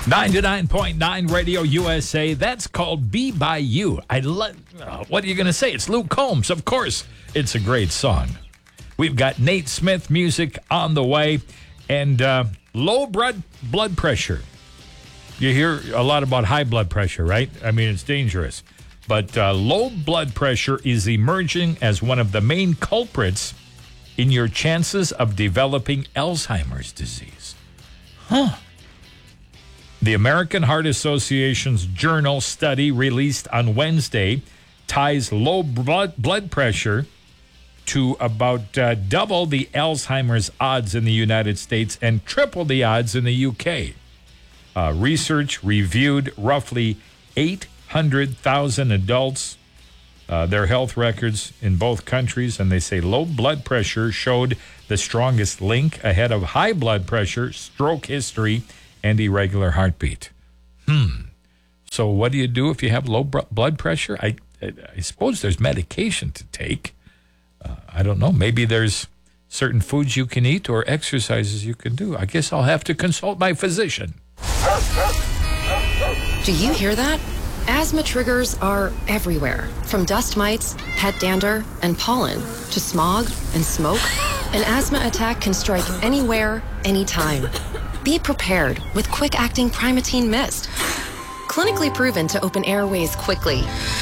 99.9 Radio USA. That's called Be By You. What are you going to say? It's Luke Combs. Of course, it's a great song. We've got Nate Smith music on the way and low blood pressure. You hear a lot about high blood pressure, right? I mean, it's dangerous. But low blood pressure is emerging as one of the main culprits in your chances of developing Alzheimer's disease. The American Heart Association's journal study released on Wednesday ties low blood pressure to about double the Alzheimer's odds in the United States and triple the odds in the UK. Research reviewed roughly 800,000 adults, their health records in both countries, and they say low blood pressure showed the strongest link ahead of high blood pressure, stroke history, and irregular heartbeat. So what do you do if you have low blood pressure? I suppose there's medication to take. I don't know. Maybe there's certain foods you can eat or exercises you can do. I guess I'll have to consult my physician. Do you hear that? Asthma triggers are everywhere, from dust mites, pet dander, and pollen, to smog and smoke. An asthma attack can strike anywhere, anytime. Be prepared with quick-acting Primatene Mist. Clinically proven to open airways quickly.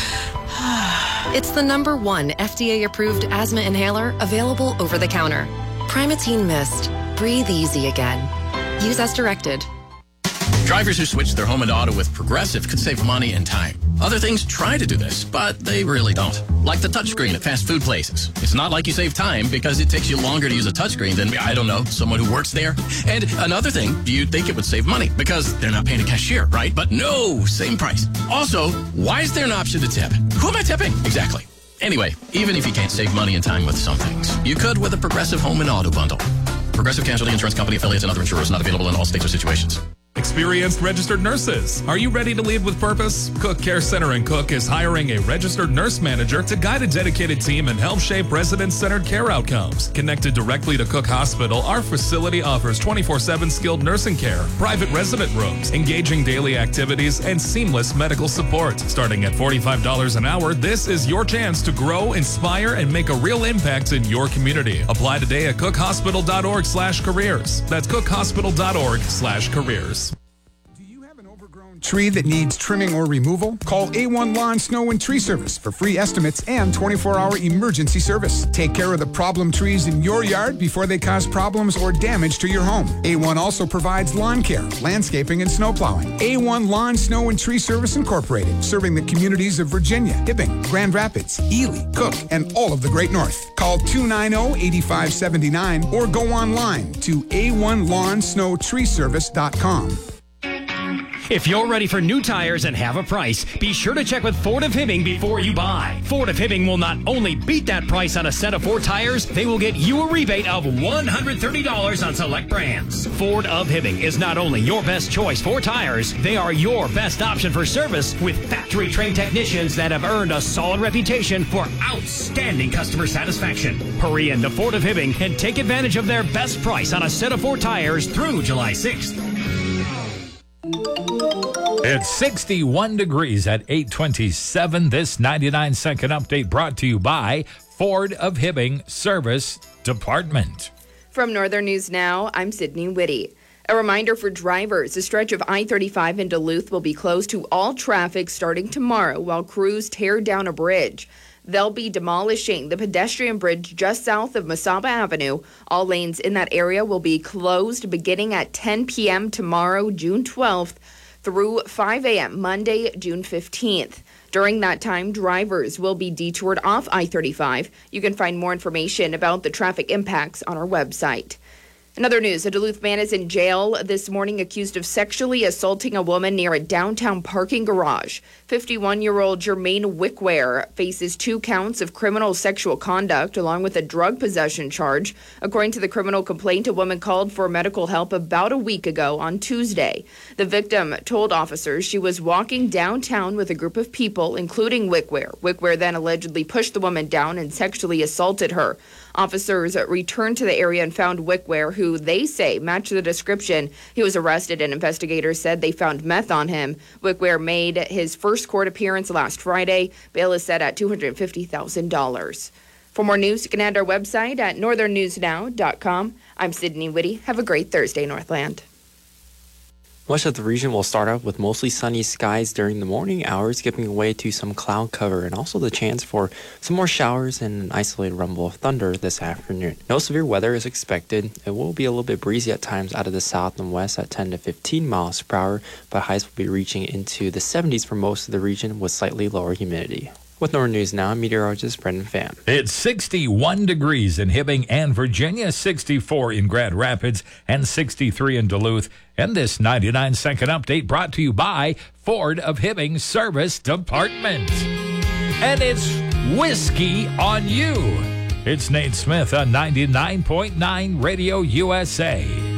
It's the #1 FDA-approved asthma inhaler available over the counter. Primatene Mist. Breathe easy again. Use as directed. Drivers who switch their home and auto with Progressive could save money and time. Other things try to do this, but they really don't. Like the touchscreen at fast food places. It's not like you save time because it takes you longer to use a touchscreen than, I don't know, someone who works there. And another thing, you'd think it would save money because they're not paying a cashier, right? But no, same price. Also, why is there an option to tip? Who am I tipping? Exactly. Anyway, even if you can't save money and time with some things, you could with a Progressive home and auto bundle. Progressive Casualty Insurance Company affiliates and other insurers not available in all states or situations. Experienced registered nurses. Are you ready to lead with purpose? Cook Care Center in Cook is hiring a registered nurse manager to guide a dedicated team and help shape resident-centered care outcomes. Connected directly to Cook Hospital, our facility offers 24/7 skilled nursing care, private resident rooms, engaging daily activities, and seamless medical support. Starting at $45 an hour, this is your chance to grow, inspire, and make a real impact in your community. Apply today at cookhospital.org/careers. That's cookhospital.org/careers. Tree that needs trimming or removal? Call A1 Lawn, Snow, and Tree Service for free estimates and 24-hour emergency service. Take care of the problem trees in your yard before they cause problems or damage to your home. A1 also provides lawn care, landscaping, and snow plowing. A1 Lawn, Snow, and Tree Service Incorporated, serving the communities of Virginia, Hibbing, Grand Rapids, Ely, Cook, and all of the Great North. Call 290-8579 or go online to a1lawnsnowtreeservice.com. If you're ready for new tires and have a price, be sure to check with Ford of Hibbing before you buy. Ford of Hibbing will not only beat that price on a set of 4 tires, they will get you a rebate of $130 on select brands. Ford of Hibbing is not only your best choice for tires, they are your best option for service with factory-trained technicians that have earned a solid reputation for outstanding customer satisfaction. Hurry into Ford of Hibbing and take advantage of their best price on a set of 4 tires through July 6th. It's 61 degrees at 8:27. This 99-second update brought to you by Ford of Hibbing Service Department. From Northern News Now, I'm Sydney Whitty. A reminder for drivers, the stretch of I-35 in Duluth will be closed to all traffic starting tomorrow while crews tear down a bridge. They'll be demolishing the pedestrian bridge just south of Mesaba Avenue. All lanes in that area will be closed beginning at 10 p.m. tomorrow, June 12th, through 5 a.m. Monday, June 15th. During that time, drivers will be detoured off I-35. You can find more information about the traffic impacts on our website. In other news, a Duluth man is in jail this morning accused of sexually assaulting a woman near a downtown parking garage. 51-year-old Jermaine Wickware faces 2 counts of criminal sexual conduct along with a drug possession charge. According to the criminal complaint, a woman called for medical help about a week ago on Tuesday. The victim told officers she was walking downtown with a group of people, including Wickware. Wickware then allegedly pushed the woman down and sexually assaulted her. Officers returned to the area and found Wickware, who they say matched the description. He was arrested, and investigators said they found meth on him. Wickware made his first court appearance last Friday. Bail is set at $250,000. For more news, you can add our website at northernnewsnow.com. I'm Sydney Whitty. Have a great Thursday, Northland. Much of the region will start out with mostly sunny skies during the morning hours, giving way to some cloud cover and also the chance for some more showers and an isolated rumble of thunder this afternoon. No severe weather is expected. It will be a little bit breezy at times out of the south and west at 10 to 15 miles per hour, but highs will be reaching into the 70s for most of the region with slightly lower humidity. With Northern News Now, I'm meteorologist Brendan Pham. It's 61 degrees in Hibbing and Virginia, 64 in Grand Rapids, and 63 in Duluth. And this 99-second update brought to you by Ford of Hibbing Service Department. And it's Whiskey on You. It's Nate Smith on 99.9 Radio USA.